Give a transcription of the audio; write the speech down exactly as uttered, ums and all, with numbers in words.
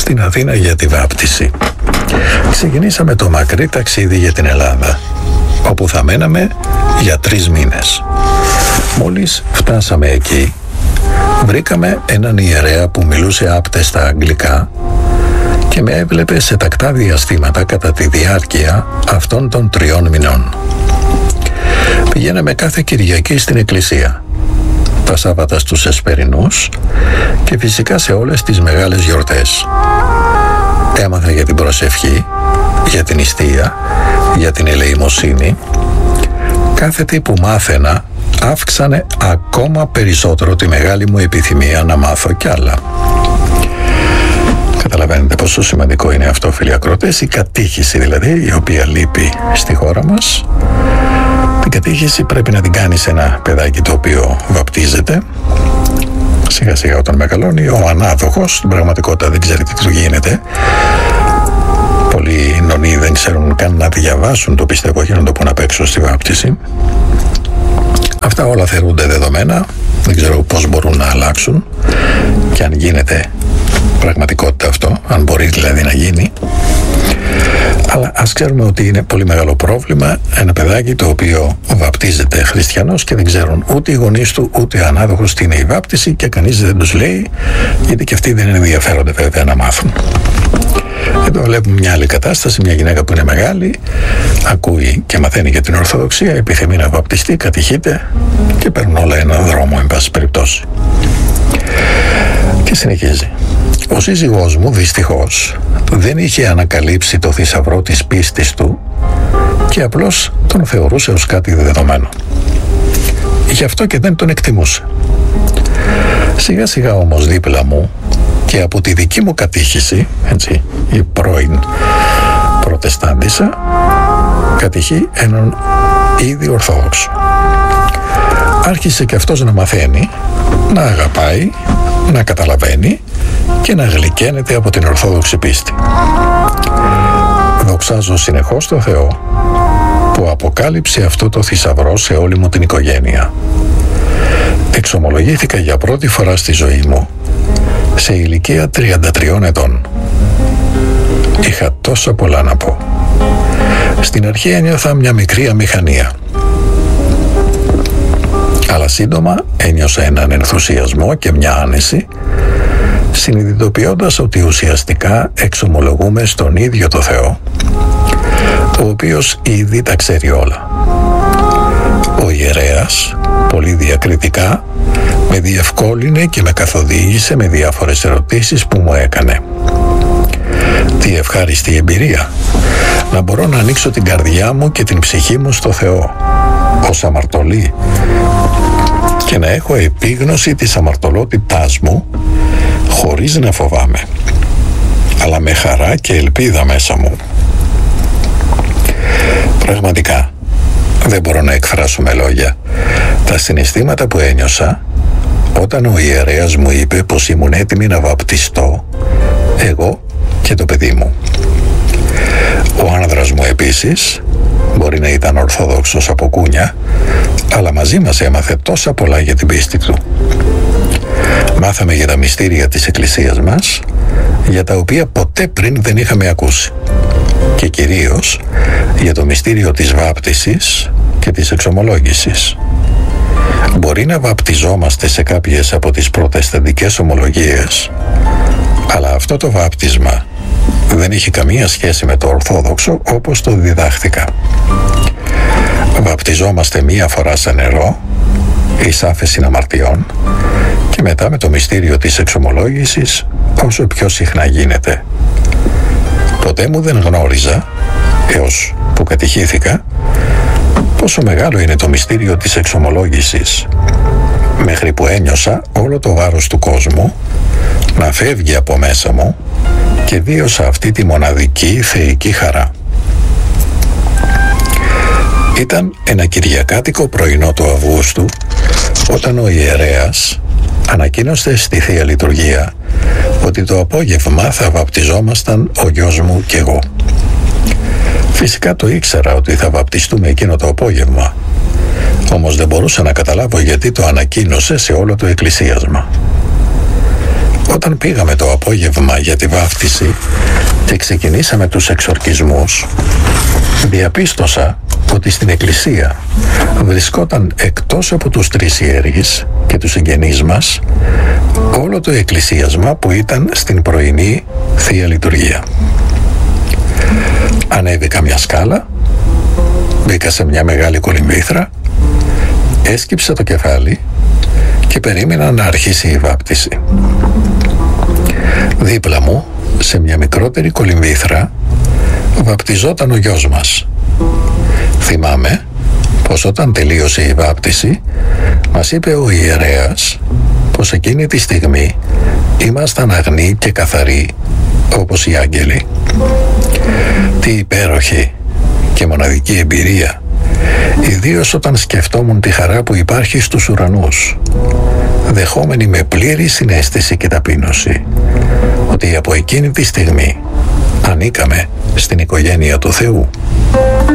στην Αθήνα για τη βάπτιση. Ξεκινήσαμε το μακρύ ταξίδι για την Ελλάδα, όπου θα μέναμε για τρεις μήνες. Μόλις φτάσαμε εκεί, βρήκαμε έναν ιερέα που μιλούσε άπτεστα αγγλικά και με έβλεπε σε τακτά διαστήματα κατά τη διάρκεια αυτών των τριών μηνών. Πηγαίναμε κάθε Κυριακή στην εκκλησία, τα Σάββατα στους Εσπερινούς και φυσικά σε όλες τις μεγάλες γιορτές. Έμαθα για την προσευχή, για την νηστεία, για την ελεημοσύνη. Κάθε τι που μάθαινα αύξανε ακόμα περισσότερο τη μεγάλη μου επιθυμία να μάθω κι άλλα. Καταλαβαίνετε πόσο σημαντικό είναι αυτό, φίλοι ακροατές, η κατήχηση δηλαδή, η οποία λείπει στη χώρα μας. Την κατήχηση πρέπει να την κάνει σε ένα παιδάκι το οποίο βαπτίζεται. Σιγά σιγά όταν μεγαλώνει, ο ανάδοχος στην πραγματικότητα δεν ξέρει τι του γίνεται. Πολλοί νονοί δεν ξέρουν καν να διαβάσουν το πιστεύω και να το πούν απ' έξω στη βάπτιση. Αυτά όλα θεωρούνται δεδομένα, δεν ξέρω πώς μπορούν να αλλάξουν και αν γίνεται πραγματικότητα αυτό, αν μπορεί δηλαδή να γίνει. Αλλά ας ξέρουμε ότι είναι πολύ μεγάλο πρόβλημα ένα παιδάκι το οποίο βαπτίζεται χριστιανός και δεν ξέρουν ούτε οι γονείς του ούτε ανάδοχος τι είναι η βάπτιση και κανείς δεν τους λέει, γιατί και αυτοί δεν ενδιαφέρονται βέβαια να μάθουν. Εδώ βλέπουμε μια άλλη κατάσταση, μια γυναίκα που είναι μεγάλη, ακούει και μαθαίνει για την Ορθοδοξία, επιθυμεί να βαπτιστεί, κατηχείται και παίρνουν όλα έναν δρόμο εν πάση περιπτώσει. Και συνεχίζει. Ο σύζυγός μου δυστυχώς δεν είχε ανακαλύψει το θησαυρό της πίστης του και απλώς τον θεωρούσε ως κάτι δεδομένο. Γι' αυτό και δεν τον εκτιμούσε. Σιγά σιγά όμως δίπλα μου και από τη δική μου κατήχηση, έτσι, η πρώην προτεστάντισσα κατηχεί έναν ήδη Ορθόδοξο. Άρχισε και αυτός να μαθαίνει, να αγαπάει, να καταλαβαίνει και να γλυκαίνεται από την Ορθόδοξη πίστη. Δοξάζω συνεχώς το Θεό που αποκάλυψε αυτό το θησαυρό σε όλη μου την οικογένεια. Εξομολογήθηκα για πρώτη φορά στη ζωή μου σε ηλικία τριάντα τριών ετών. Είχα τόσα πολλά να πω. Στην αρχή ένιωθα μια μικρή αμηχανία, αλλά σύντομα ένιωσα έναν ενθουσιασμό και μια άνεση, συνειδητοποιώντας ότι ουσιαστικά εξομολογούμε στον ίδιο το Θεό, ο οποίος ήδη τα ξέρει όλα. Ο ιερέας, πολύ διακριτικά, με διευκόλυνε και με καθοδήγησε με διάφορες ερωτήσεις που μου έκανε. Τι ευχάριστη εμπειρία να μπορώ να ανοίξω την καρδιά μου και την ψυχή μου στο Θεό ως αμαρτωλή και να έχω επίγνωση της αμαρτωλότητάς μου χωρίς να φοβάμαι, αλλά με χαρά και ελπίδα μέσα μου. Πραγματικά δεν μπορώ να εκφράσω με λόγια τα συναισθήματα που ένιωσα όταν ο ιερέας μου είπε πως ήμουν έτοιμη να βαπτιστώ εγώ και το παιδί μου. Ο άνδρας μου επίσης μπορεί να ήταν Ορθόδοξος από κούνια, αλλά μαζί μας έμαθε τόσα πολλά για την πίστη του. Μάθαμε για τα μυστήρια της Εκκλησίας μας, για τα οποία ποτέ πριν δεν είχαμε ακούσει, και κυρίως για το μυστήριο της βάπτισης και της εξομολόγησης. Μπορεί να βαπτιζόμαστε σε κάποιες από τις προτεσταντικές ομολογίες, αλλά αυτό το βάπτισμα δεν έχει καμία σχέση με το Ορθόδοξο όπως το διδάχθηκα. Βαπτιζόμαστε μία φορά σε νερό, εις άφεση αμαρτιών, και μετά με το μυστήριο της εξομολόγησης όσο πιο συχνά γίνεται. Ποτέ μου δεν γνώριζα, έως που κατηχήθηκα, πόσο μεγάλο είναι το μυστήριο της εξομολόγησης, μέχρι που ένιωσα όλο το βάρος του κόσμου να φεύγει από μέσα μου και βίωσα αυτή τη μοναδική θεϊκή χαρά. Ήταν ένα κυριακάτικο πρωινό του Αυγούστου, όταν ο ιερέας ανακοίνωσε στη Θεία Λειτουργία ότι το απόγευμα θα βαπτιζόμασταν ο γιος μου και εγώ. Φυσικά το ήξερα ότι θα βαπτιστούμε εκείνο το απόγευμα, όμως δεν μπορούσα να καταλάβω γιατί το ανακοίνωσε σε όλο το εκκλησίασμα. Όταν πήγαμε το απόγευμα για τη βάφτιση και ξεκινήσαμε τους εξορκισμούς, διαπίστωσα ότι στην εκκλησία βρισκόταν εκτός από τους τρεις ιερείς και τους συγγενείς μας όλο το εκκλησίασμα που ήταν στην πρωινή Θεία Λειτουργία. Ανέβηκα μια σκάλα, μπήκα σε μια μεγάλη κολυμβήθρα, έσκυψα το κεφάλι και περίμενα να αρχίσει η βάπτιση. Δίπλα μου, σε μια μικρότερη κολυμβήθρα, βαπτιζόταν ο γιος μας. Θυμάμαι πως όταν τελείωσε η βάπτιση, μας είπε ο ιερέας πως εκείνη τη στιγμή ήμασταν αγνοί και καθαροί όπως οι άγγελοι. Τι υπέροχη και μοναδική εμπειρία, ιδίως όταν σκεφτόμουν τη χαρά που υπάρχει στους ουρανούς, δεχόμενοι με πλήρη συναίσθηση και ταπείνωση ότι από εκείνη τη στιγμή ανήκαμε στην οικογένεια του Θεού.